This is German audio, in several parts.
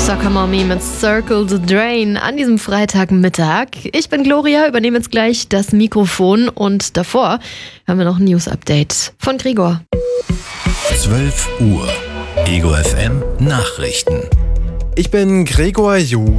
Soccer Mommy mit Circle the Drain an diesem Freitagmittag. Ich bin Gloria, übernehme jetzt gleich das Mikrofon und davor haben wir noch ein News-Update von Gregor. 12 Uhr. Ego FM Nachrichten. Ich bin Gregor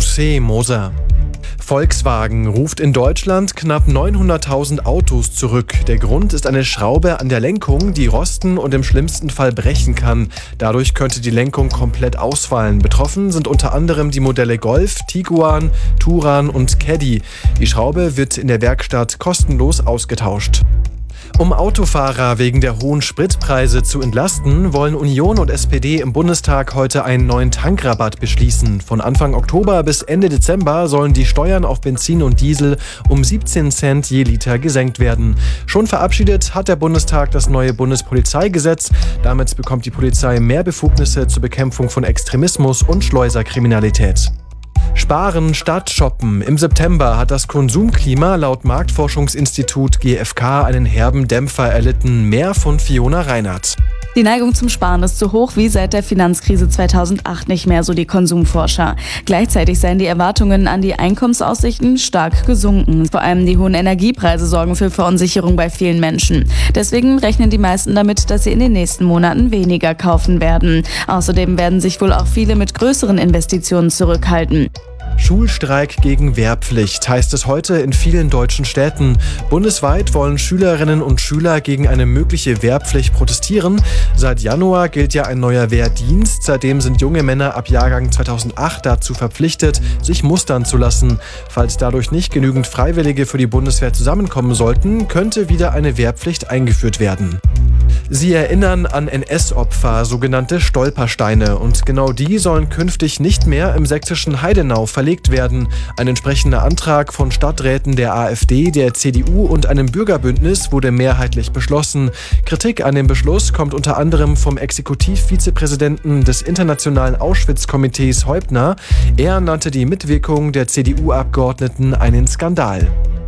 Moser. Volkswagen ruft in Deutschland knapp 900.000 Autos zurück. Der Grund ist eine Schraube an der Lenkung, die rosten und im schlimmsten Fall brechen kann. Dadurch könnte die Lenkung komplett ausfallen. Betroffen sind unter anderem die Modelle Golf, Tiguan, Touran und Caddy. Die Schraube wird in der Werkstatt kostenlos ausgetauscht. Um Autofahrer wegen der hohen Spritpreise zu entlasten, wollen Union und SPD im Bundestag heute einen neuen Tankrabatt beschließen. Von Anfang Oktober bis Ende Dezember sollen die Steuern auf Benzin und Diesel um 17 Cent je Liter gesenkt werden. Schon verabschiedet hat der Bundestag das neue Bundespolizeigesetz. Damit bekommt die Polizei mehr Befugnisse zur Bekämpfung von Extremismus und Schleuserkriminalität. Sparen statt shoppen. Im September hat das Konsumklima laut Marktforschungsinstitut GfK einen herben Dämpfer erlitten. Mehr von Fiona Reinhardt. Die Neigung zum Sparen ist so hoch wie seit der Finanzkrise 2008 nicht mehr, so die Konsumforscher. Gleichzeitig seien die Erwartungen an die Einkommensaussichten stark gesunken. Vor allem die hohen Energiepreise sorgen für Verunsicherung bei vielen Menschen. Deswegen rechnen die meisten damit, dass sie in den nächsten Monaten weniger kaufen werden. Außerdem werden sich wohl auch viele mit größeren Investitionen zurückhalten. Schulstreik gegen Wehrpflicht heißt es heute in vielen deutschen Städten. Bundesweit wollen Schülerinnen und Schüler gegen eine mögliche Wehrpflicht protestieren. Seit Januar gilt ja ein neuer Wehrdienst. Seitdem sind junge Männer ab Jahrgang 2008 dazu verpflichtet, sich mustern zu lassen. Falls dadurch nicht genügend Freiwillige für die Bundeswehr zusammenkommen sollten, könnte wieder eine Wehrpflicht eingeführt werden. Sie erinnern an NS-Opfer, sogenannte Stolpersteine. Und genau die sollen künftig nicht mehr im sächsischen Heidenau verlegt werden. Ein entsprechender Antrag von Stadträten der AfD, der CDU und einem Bürgerbündnis wurde mehrheitlich beschlossen. Kritik an dem Beschluss kommt unter anderem vom Exekutivvizepräsidenten des Internationalen Auschwitz-Komitees Heubner. Er nannte die Mitwirkung der CDU-Abgeordneten einen Skandal.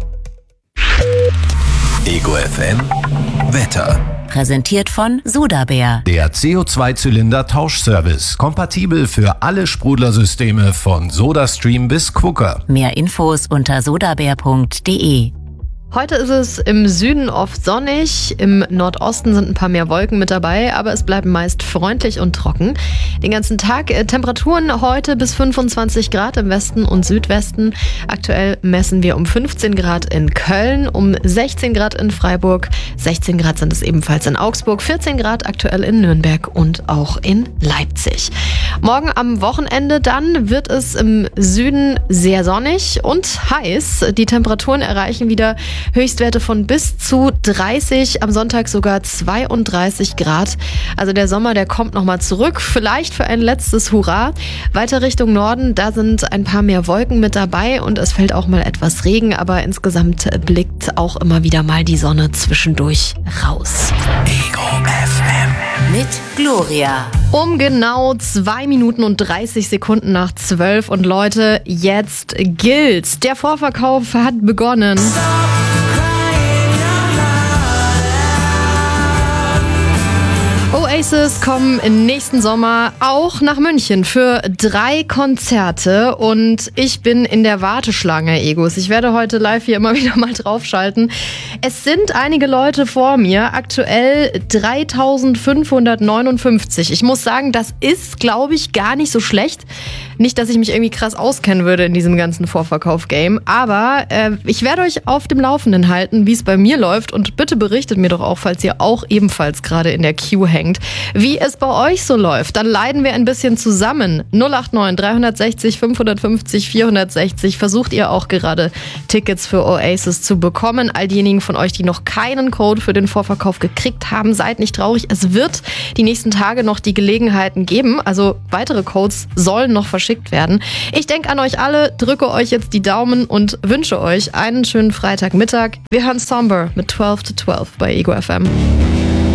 Ego FM Wetter. Präsentiert von Sodabär. Der CO2-Zylinder-Tauschservice. Kompatibel für alle Sprudlersysteme von SodaStream bis Quooker. Mehr Infos unter sodabär.de. Heute ist es im Süden oft sonnig, im Nordosten sind ein paar mehr Wolken mit dabei, aber es bleibt meist freundlich und trocken. Den ganzen Tag Temperaturen heute bis 25 Grad im Westen und Südwesten. Aktuell messen wir um 15 Grad in Köln, um 16 Grad in Freiburg, 16 Grad sind es ebenfalls in Augsburg, 14 Grad aktuell in Nürnberg und auch in Leipzig. Morgen am Wochenende dann wird es im Süden sehr sonnig und heiß. Die Temperaturen erreichen wieder Höchstwerte von bis zu 30, am Sonntag sogar 32 Grad. Also der Sommer, der kommt nochmal zurück, vielleicht für ein letztes Hurra. Weiter Richtung Norden, da sind ein paar mehr Wolken mit dabei und es fällt auch mal etwas Regen, aber insgesamt blickt auch immer wieder mal die Sonne zwischendurch raus. Ego FM. Mit Gloria. Um genau 2 Minuten und 30 Sekunden nach 12 und Leute, jetzt gilt's. Der Vorverkauf hat begonnen. Oasis kommen im nächsten Sommer auch nach München für 3 Konzerte und ich bin in der Warteschlange, Egos. Ich werde heute live hier immer wieder mal draufschalten. Es sind einige Leute vor mir, aktuell 3.559. Ich muss sagen, das ist, glaube ich, gar nicht so schlecht. Nicht, dass ich mich irgendwie krass auskennen würde in diesem ganzen Vorverkauf-Game, aber ich werde euch auf dem Laufenden halten, wie es bei mir läuft und bitte berichtet mir doch auch, falls ihr auch ebenfalls gerade in der Queue hängt, wie es bei euch so läuft. Dann leiden wir ein bisschen zusammen. 089 360 550 460. Versucht ihr auch gerade Tickets für Oasis zu bekommen. All diejenigen von euch, die noch keinen Code für den Vorverkauf gekriegt haben, seid nicht traurig. Es wird die nächsten Tage noch die Gelegenheiten geben. Also weitere Codes sollen noch verschickt werden. Ich denke an euch alle, drücke euch jetzt die Daumen und wünsche euch einen schönen Freitagmittag. Wir hören Somber mit 12 to 12 bei Ego FM.